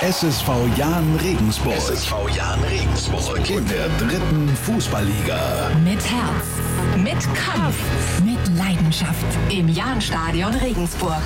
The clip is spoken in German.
SSV Jahn Regensburg. SSV Jahn Regensburg. In der 3. Fußballliga. Mit Herz, mit Kampf, mit Leidenschaft. Im Jahnstadion Regensburg.